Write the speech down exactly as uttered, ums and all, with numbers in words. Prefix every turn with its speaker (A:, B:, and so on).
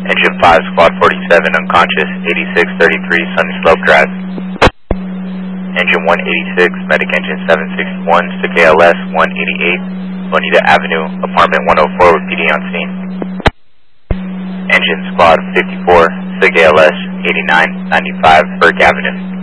A: Engine five, Squad forty-seven, unconscious, eighty-six thirty-three Sunny Slope Drive. Engine one eighty-six, medic engine seven sixty-one, S I G A L S one eighty-eight, Bonita Avenue, apartment one oh four with P D on scene. Engine Squad fifty-four, S I G A L S eighty-nine ninety-five, Burke Avenue.